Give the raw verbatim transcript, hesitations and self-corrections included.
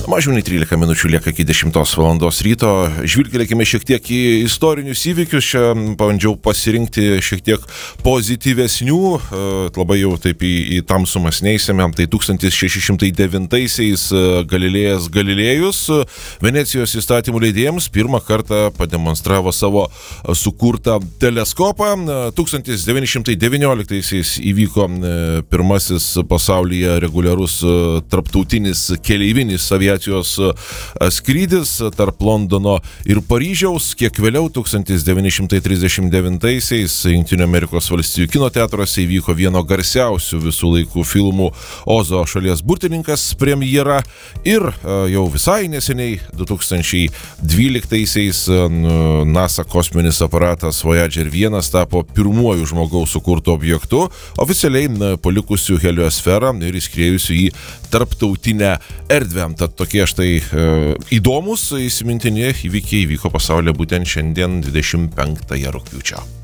Mažiau nei trylika minučių lieka iki dešimtos valandos ryto. Žvilgtelėkime šiek tiek į istorinius įvykius. Čia bandžiau pasirinkti šiek tiek pozityvesnių, labai jau taip į, į tamsumas neįsime. Tai tūkstantis šeši šimtai devintaisiais Galilėjas Galilėjus Venecijos įstatymų leidėjams pirmą kartą pademonstravo savo sukurtą teleskopą. tūkstantis devyni šimtai devynioliktaisiais įvyko pirmasis pasaulyje reguliarus tarptautinis keleivinis aviacijos skrydis tarp Londono ir Paryžiaus. Kiek vėliau, tūkstantis devyni šimtai trisdešimt devintaisiais Jungtinių Amerikos valstijų kino teatruose įvyko vieno garsiausių visų laikų filmų Ozo šalies burtininkas premjera. Ir jau visai neseniai, du tūkstančiai dvyliktaisiais, NASA kosminis aparatas Voyager vienas tapo pirmuoju žmogaus sukurtu objektu, oficialiai palikusiu heliosferą ir įskriejusiu į tarptautinę erdvę. Tad tokie štai e, įdomus, įsimintini įvykiai įvyko pasaulyje būtent šiandien dvidešimt penktąją rugpjūčio.